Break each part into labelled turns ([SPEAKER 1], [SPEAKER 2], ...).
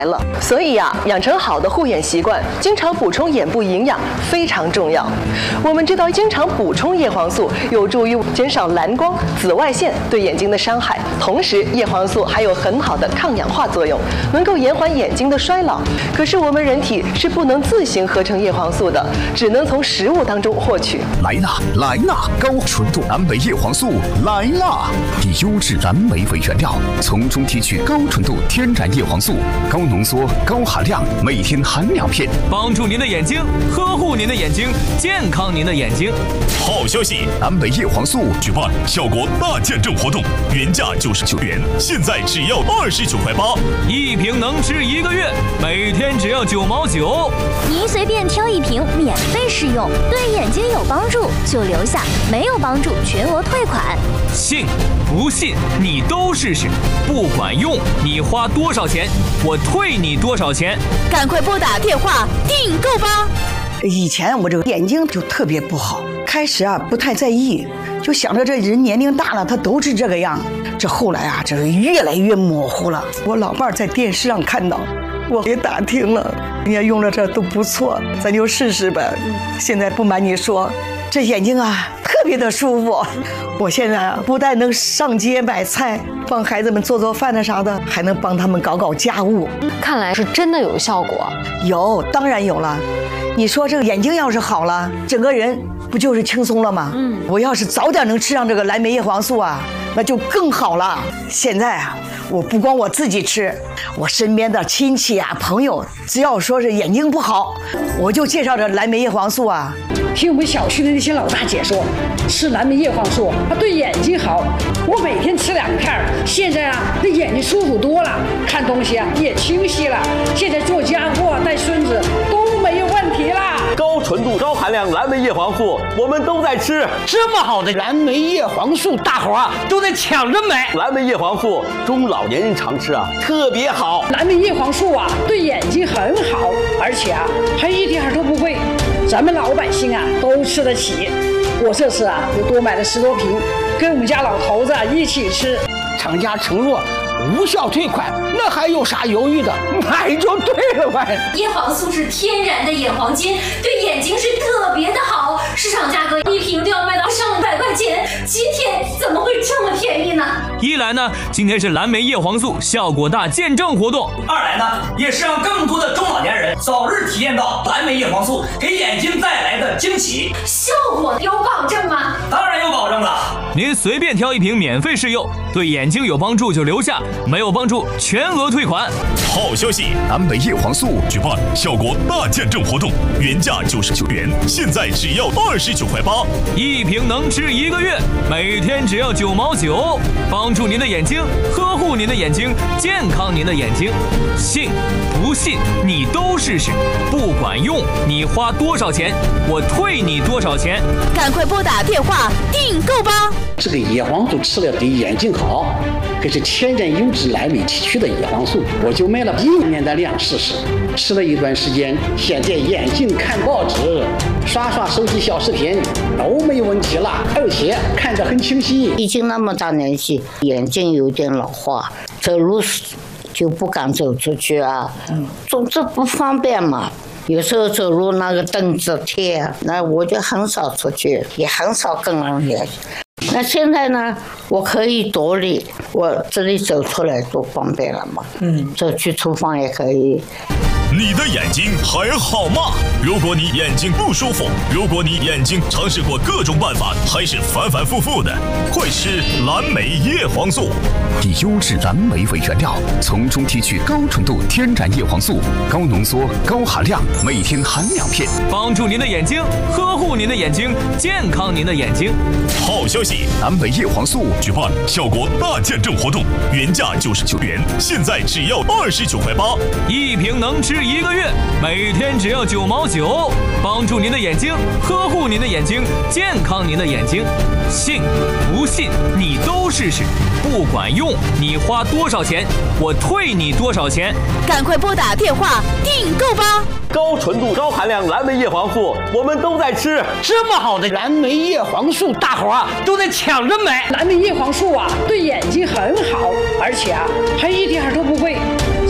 [SPEAKER 1] 了。所以呀，养成好的护眼习惯，经常补充眼部营养非常重要。我们知道，经常补充叶黄素有助于减少蓝光、紫外线对眼睛的伤害，同时叶黄素还有很好的抗氧化作用，能够延缓眼睛的衰老。可是我们人体是不能自行合成叶黄素的，只能从食物当中获取。
[SPEAKER 2] 来啦，高纯度蓝莓叶黄素来啦！以优质蓝莓为原料，从中提取高纯度天然叶黄素，高浓缩、高含量，每天含2片，
[SPEAKER 3] 帮助您的眼睛，呵护您的眼睛，健康您的眼睛。
[SPEAKER 4] 好消息，蓝莓叶黄素举办效果大见证活动，原价99元，现在只要29.8块，
[SPEAKER 3] 一瓶能吃1个月，每天只要9毛9。
[SPEAKER 5] 您随便挑一瓶，免费试用，对眼睛有帮助就留下，没有帮助全额退款。
[SPEAKER 3] 信不信你都试试，不管用你花多少钱，我退你多少钱。
[SPEAKER 5] 赶快拨打电话订购吧。
[SPEAKER 6] 以前我这个眼睛就特别不好，开始不太在意，就想着这人年龄大了他都是这个样。这后来这个越来越模糊了。我老伴在电视上看到，我也打听了，人家用了这都不错，咱就试试呗。现在不瞒你说，这眼睛特别的舒服。我现在不但能上街买菜，帮孩子们做饭的啥的，还能帮他们搞家务。
[SPEAKER 7] 看来是真的有效果。
[SPEAKER 6] 有，当然有了。你说这个眼睛要是好了，整个人不就是轻松了吗？我要是早点能吃上这个蓝莓叶黄素那就更好了。现在我不光我自己吃，我身边的亲戚朋友，只要说是眼睛不好，我就介绍这蓝莓叶黄素
[SPEAKER 8] 听我们小区的那些老大姐说，吃蓝莓叶黄素它对眼睛好，我每天吃2片，现在这眼睛舒服多了，看东西也清晰了，现在做家务带孙子都没有问题啦。
[SPEAKER 9] 高纯度、高含量蓝莓叶黄素，我们都在吃。
[SPEAKER 10] 这么好的蓝莓叶黄素，大伙都在抢着买。
[SPEAKER 9] 蓝莓叶黄素中老年人常吃特别好。
[SPEAKER 8] 蓝莓叶黄素对眼睛很好，而且还一点都不贵，咱们老百姓都吃得起。我这次又多买了10多瓶，跟我们家老头子一起吃。
[SPEAKER 10] 厂家承诺无效退款，那还有啥犹豫的？买就对了呗。
[SPEAKER 11] 叶黄素是天然的眼黄金，对眼睛是特别的好，市场价格1瓶都要卖到上100块钱，今天怎么会这么便宜呢？
[SPEAKER 3] 一来呢，今天是蓝莓叶黄素效果大见证活动；
[SPEAKER 12] 二来呢，也是让更多的中老年人早日体验到蓝莓叶黄素给眼睛带来的惊喜。
[SPEAKER 11] 效果有保证吗？
[SPEAKER 12] 当然有保证了。
[SPEAKER 3] 您随便挑一瓶免费试用，对眼睛有帮助就留下，没有帮助全额退款。
[SPEAKER 4] 好消息，蓝莓叶黄素举办效果大见证活动，原价99元，现在只要29.8块，
[SPEAKER 3] 一瓶能吃1个月，每天只要9毛9，帮助您的眼睛，呵护您的眼睛，健康您的眼睛。信不信你都试试，不管用你花多少钱，我退你多少钱。
[SPEAKER 5] 赶快拨打电话订购吧。
[SPEAKER 10] 这个叶黄素吃了对眼睛好，可是天然优质蓝莓提取的叶黄素，我就买了1年的量试试，吃了一段时间，现在眼睛看报纸、刷手机小视频都没有问题了，而且看着很清晰。
[SPEAKER 13] 已经那么大年纪，眼睛有点老化，走路就不敢走出去总之不方便嘛。有时候走路那个凳子贴，那我就很少出去，也很少跟人联系。那现在呢，我可以独立，我这里走出来多方便了嘛。走去厨房也可以。
[SPEAKER 4] 你的眼睛还好吗？如果你眼睛不舒服，如果你眼睛尝试过各种办法还是反反复复的，快吃蓝莓叶黄素。
[SPEAKER 2] 以优质蓝莓为原料，从中提取高纯度天然叶黄素，高浓缩、高含量，每天含2片，
[SPEAKER 3] 帮助您的眼睛，呵护您的眼睛，健康您的眼睛。
[SPEAKER 4] 好消息，蓝莓叶黄素举办效果大见证活动，原价99元，现在只要29.8块，
[SPEAKER 3] 一瓶能吃1个月，每天只要9毛9，帮助您的眼睛，呵护您的眼睛，健康您的眼睛。信不信你都试试，不管用你花多少钱，我退你多少钱。
[SPEAKER 5] 赶快拨打电话订购吧。
[SPEAKER 9] 高纯度、高含量蓝莓叶黄素，我们都在吃。
[SPEAKER 10] 这么好的蓝莓叶黄素，大伙都在抢着买。
[SPEAKER 8] 蓝莓叶黄素对眼睛很好，而且还一点都不贵，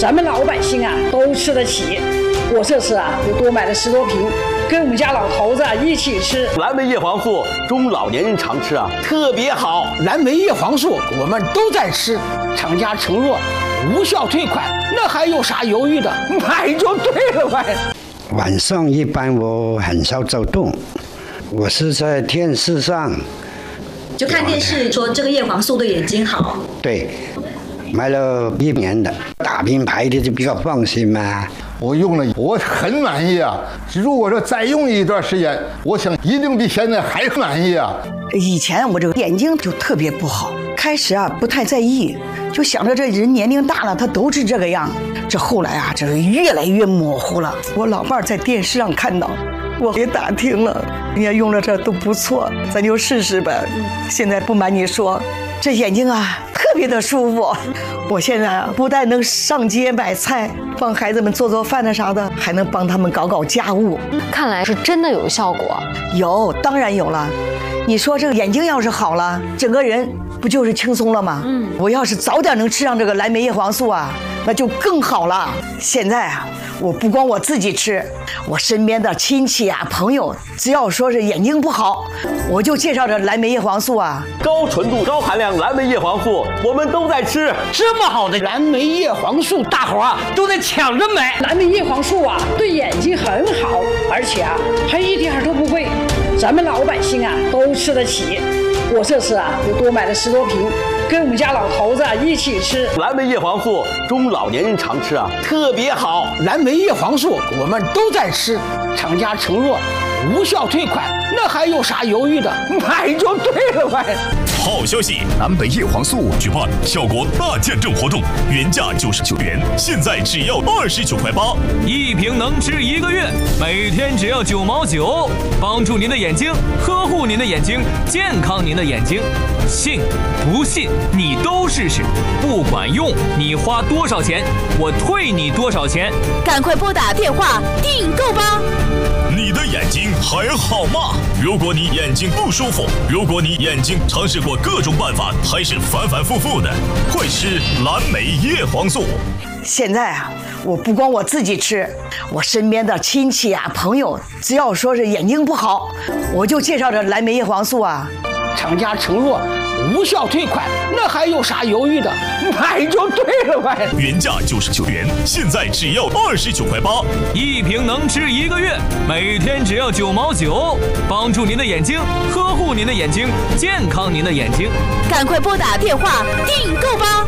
[SPEAKER 8] 咱们老百姓啊都吃得起。我这次啊又多买了10多瓶，跟我们家老头子一起吃。
[SPEAKER 9] 蓝莓叶黄素中老年人常吃啊，特别好。
[SPEAKER 10] 蓝莓叶黄素我们都在吃，厂家承诺无效退款，那还有啥犹豫的？买就对了呗。
[SPEAKER 14] 晚上一般我很少走动，我是在电视上
[SPEAKER 15] 就看电视说这个叶黄素对眼睛好。
[SPEAKER 14] 对，买了1年的，大品牌的就比较放心嘛。
[SPEAKER 16] 我用了，我很满意啊！如果说再用一段时间，我想一定比现在还满意啊！
[SPEAKER 6] 以前我这个眼睛就特别不好，开始啊不太在意，就想着这人年龄大了，他都是这个样。这后来啊，这个越来越模糊了。我老伴儿在电视上看到，我也打听了，人家用了这都不错，咱就试试呗。现在不瞒你说，这眼睛啊特别的舒服。我现在啊不但能上街买菜，帮孩子们做做饭的啥的，还能帮他们搞搞家务。
[SPEAKER 7] 看来是真的有效果。
[SPEAKER 6] 有，当然有了。你说这个眼睛要是好了，整个人不就是轻松了吗？我要是早点能吃上这个蓝莓叶黄素啊，那就更好了。现在啊，我不光我自己吃，我身边的亲戚啊、朋友，只要说是眼睛不好，我就介绍这蓝莓叶黄素啊。
[SPEAKER 9] 高纯度、高含量蓝莓叶黄素，我们都在吃。
[SPEAKER 10] 这么好的蓝莓叶黄素，大伙啊都在抢着买。
[SPEAKER 8] 蓝莓叶黄素啊，对眼睛很好，而且啊还一点都不贵，咱们老百姓啊都吃得起。我这次啊又多买了10多瓶，跟我们家老头子一起吃。
[SPEAKER 9] 蓝莓叶黄素中老年人常吃啊，特别好。
[SPEAKER 10] 蓝莓叶黄素我们都在吃，厂家承诺无效退款，那还有啥犹豫的？买就对了呗。
[SPEAKER 4] 好消息，蓝莓叶黄素举办效果大见证活动，原价99元，现在只要29.8块
[SPEAKER 3] ，1瓶能吃1个月，每天只要9毛9，帮助您的眼睛，呵护您的眼睛，健康您的眼睛。信不信你都试试，不管用你花多少钱，我退你多少钱。
[SPEAKER 17] 赶快拨打电话订购吧。
[SPEAKER 4] 你的眼睛还好吗？如果你眼睛不舒服，如果你眼睛尝试过各种办法，还是反反复复的，快吃蓝莓叶黄素。
[SPEAKER 6] 现在啊，我不光我自己吃，我身边的亲戚啊、朋友，只要说是眼睛不好，我就介绍这蓝莓叶黄素啊。
[SPEAKER 10] 厂家承诺无效退款，那还有啥犹豫的？买就对了呗。
[SPEAKER 4] 原价99元，现在只要29.8块
[SPEAKER 3] ，1瓶能吃1个月，每天只要9毛9，帮助您的眼睛，呵护您的眼睛，健康您的眼睛。
[SPEAKER 17] 赶快拨打电话订购吧。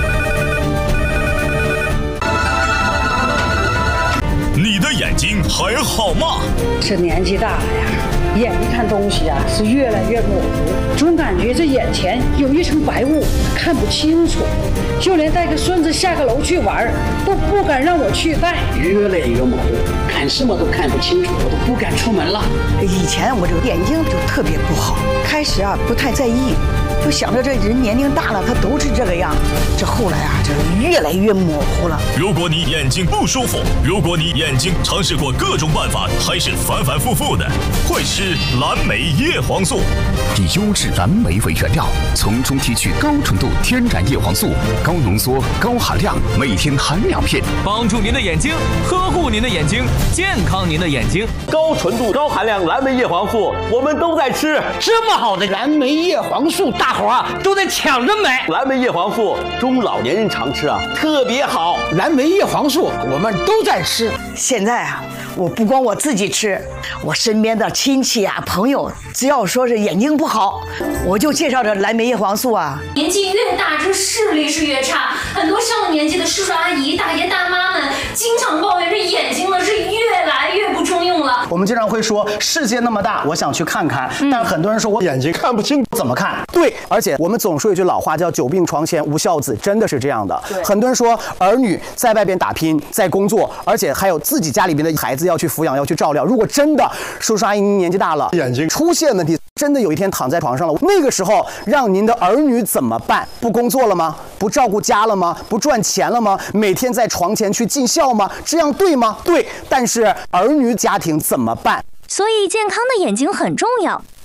[SPEAKER 4] 你的眼睛还好吗？
[SPEAKER 8] 这年纪大了呀，眼睛看东西啊是越来越模糊，总感觉这眼前有一层白雾，看不清楚。就连带个孙子下个楼去玩，都不敢让我去带，
[SPEAKER 10] 越来越模糊，看什么都看不清楚，我都不敢出门了。
[SPEAKER 6] 以前我这个眼睛就特别不好，开始啊不太在意，就想着这人年龄大了，他都是这个样。这后来啊，这越来越模糊了。
[SPEAKER 4] 如果你眼睛不舒服，如果你眼睛尝试过各种办法，还是反反复复的，快吃蓝莓叶黄素。
[SPEAKER 2] 以优质蓝莓为原料，从中提取高纯度天然叶黄素，高浓缩、高含量，每天含2片，
[SPEAKER 3] 帮助您的眼睛，呵护您的眼睛，健康您的眼睛。
[SPEAKER 9] 高纯度、高含量蓝莓叶黄素，我们都在吃。
[SPEAKER 10] 这么好的蓝莓叶黄素，大伙啊都在抢着买。
[SPEAKER 9] 蓝莓叶黄素中老年人常吃啊，特别好。
[SPEAKER 10] 蓝莓叶黄素我们都在吃。
[SPEAKER 6] 现在啊，我不光我自己吃，我身边的亲戚啊、朋友，只要说是眼睛不好，我就介绍这蓝莓叶黄素啊。
[SPEAKER 11] 年纪越大，这视力是越差，很多上了年纪的叔叔阿姨、大爷大妈们经常抱怨这眼睛呢是越来越不中用了。
[SPEAKER 18] 我们经常会说世界那么大，我想去看看，但很多人说我眼睛看不清，怎么看？对，而且我们总说一句老话叫久病床前无孝子，真的是这样的。很多人说儿女在外边打拼，在工作，而且还有自己家里边的孩子要去抚养，要去照料。如果真的叔叔阿姨年纪大了，眼睛出现问题，真的有一天躺在床上了，那个时候让您的儿女怎么办？不工作了吗？不照顾家了吗？不赚钱了吗？每天在床前去尽孝吗？这样对吗？对，但是儿女家庭怎么办？
[SPEAKER 5] 所以健康的眼睛很重要。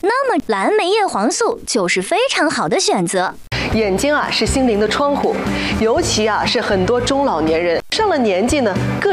[SPEAKER 5] 那么蓝莓叶黄素就是非常好的选择。
[SPEAKER 1] 眼睛是心灵的窗户，尤其是很多中老年人上了年纪呢，各